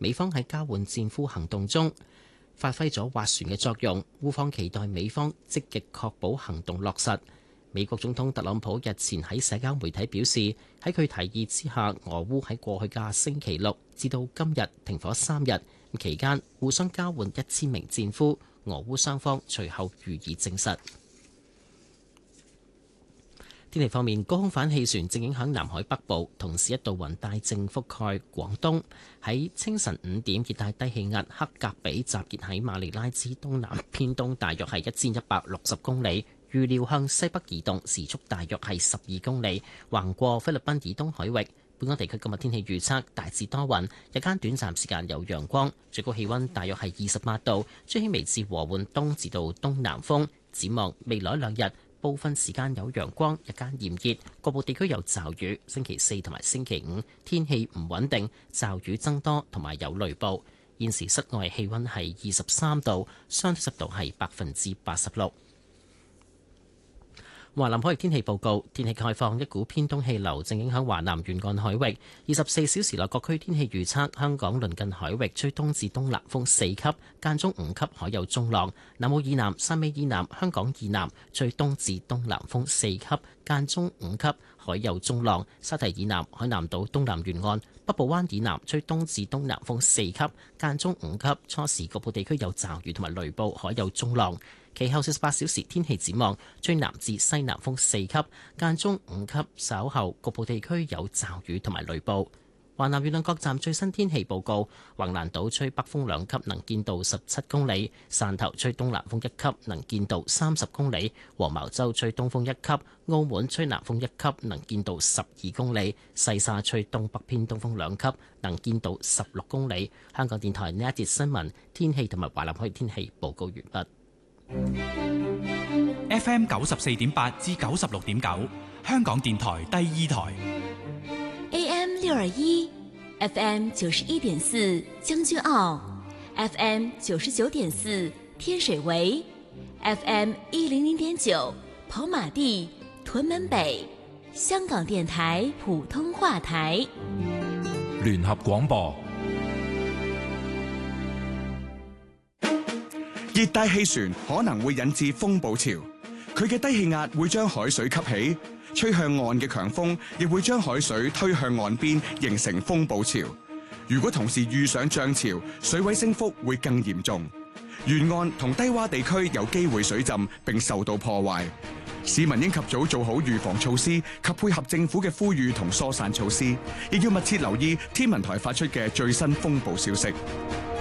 美方喺交換戰俘行動中發揮咗斡旋嘅作用，烏方期待美方積極確保行動落實。美國總統特朗普日前喺社交媒體表示，喺佢提議之下，俄烏喺過去嘅星期六至到今日停火3日，期間互相交換1000名戰俘，俄烏雙方隨後予以證實。天氣方面，高空反氣旋正影響南海北部，同時一道雲帶正覆蓋廣東。喺清晨5點，熱帶低氣壓克格比集結喺馬尼拉之東南偏東，大約係1160公里，預料向西北移動，時速大約係12公里，橫過菲律賓以東海域。本港地區今日天氣預測大致多雲，日間短暫時間有陽光，最高氣溫大約係28度，吹輕微至和緩東至到東南風。展望未來2日，部分時間有陽光，日間炎熱，局部地區有驟雨。星期4同埋星期5天氣唔穩定，驟雨增多同埋有雷暴。現時室外氣溫係23度，相對濕度係86%。華南海域天氣報告，天氣概況，一股偏東氣流正影響華南沿岸海域。24小時內各區天氣預測：香港鄰近海域吹東至東南風4級，間中5級，海有中浪；南澳以南、汕尾以南、香港以南吹東至東南風4級，間中5級，海有中浪；沙堤以南、海南島東南沿岸、北部灣以南吹東至東南風4級，間中5級，初時局部地區有驟雨同埋雷暴，海有中浪。其後48小時天氣展望，吹南至西南風4級，間中5級，稍後局部地區有驟雨同埋雷暴。華南沿岸各站最新天氣報告：橫瀾島吹北風2級，能見度17公里；汕頭吹東南風1級，能見度30公里；黃茅洲吹東風1級；澳門吹南風1級，能見度12公里；西沙吹東北偏東風2級，能見度16公里。香港電台呢一節新聞天氣同埋華南海天氣報告完畢。 FM 94.8至96.9，香港電台第2台。 AM 621 FM 91.4將軍澳 FM 99.4天水圍 FM 100.9跑馬地屯門北，香港電台普通話台。 聯合廣播。 熱帶氣旋可能會引致風暴潮，佢嘅低氣壓會將海水吸起，吹向岸嘅強風亦會將海水推向岸邊，形成風暴潮。如果同時遇上漲潮，水位升幅會更嚴重，沿岸同低洼地區有機會水浸並受到破壞。市民應及早做好預防措施及配合政府嘅呼籲同疏散措施，亦要密切留意天文台發出嘅最新風暴消息。